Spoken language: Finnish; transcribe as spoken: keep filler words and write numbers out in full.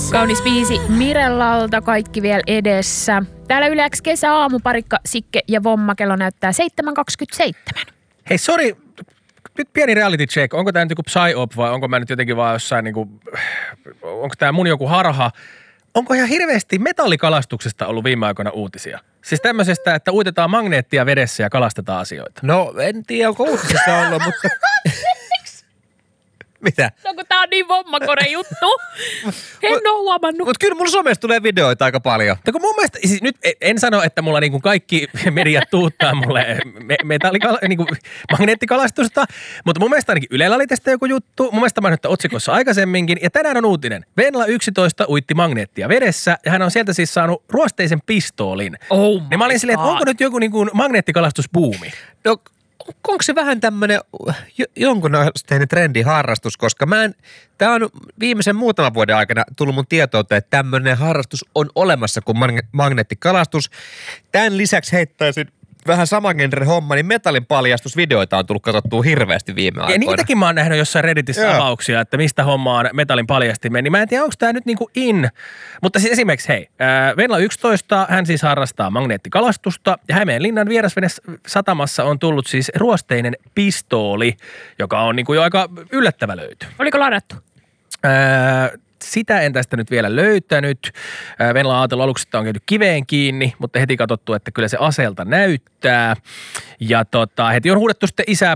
Kaunis biisi Mirellalta, kaikki vielä edessä. Täällä Yle X kesäaamuparikka, Sikke ja Vomma, kello näyttää seitsemän kaksikymmentäseitsemän. Hei, sori, nyt pieni reality check. Onko tämä nyt joku psyop vai onko mä nyt jotenkin vaan jossain niinku, onko tämä mun joku harha? Onko ihan hirveästi metallikalastuksesta ollut viime aikoina uutisia? Siis tämmöisestä, että uitetaan magneettia vedessä ja kalastetaan asioita. No, en tiedä, onko uutisissa ollut, mutta... Mitä? No kun tää on niin vommakore juttu. En oo huomannut. Mutta kyllä mulla somessa tulee videoita aika paljon. Mutta kun mun mielestä, siis nyt en sano, että mulla niinku kaikki mediat tuuttaa mulle me, metallikala, niinku magneettikalastusta, mutta mun mielestä ainakin Ylellä oli tästä joku juttu. Mun mielestä mä nyt otsikossa aikaisemminkin. Ja tänään on uutinen. Venla yksitoista uitti magneettia vedessä ja hän on sieltä siis saanut ruosteisen pistoolin. Oh my niin mä olin silleen, että onko nyt joku niinku magneettikalastusbuumi? No, onko se vähän tämmöinen jonkunasteinen trendiharrastus, koska mä en, tää on viimeisen muutaman vuoden aikana tullut mun tietouteen, että tämmöinen harrastus on olemassa kuin magneettikalastus. Tämän lisäksi heittäisin vähän saman genren homma, niin metallin paljastusvideoita on tullut katsottua hirveästi viime aikoina. Ja niitäkin mä oon nähnyt jossain Redditissä Joo. avauksia, että mistä homma on metallin paljastimen. Niin mä en tiedä, onko tää nyt niinku in. Mutta siis esimerkiksi hei, äh, Venla yksitoista, hän siis harrastaa magneettikalastusta. Ja Hämeenlinnan vierasvenesatamassa on tullut siis ruosteinen pistooli, joka on niinku jo aika yllättävä löyty. Oliko ladattu? Äh, Sitä en tästä nyt vielä löytänyt. Venla on ajatellut aluksi, että on käyty kiveen kiinni, mutta heti katsottu, että kyllä se aseelta näyttää. Ja tota, heti on huudettu sitten isää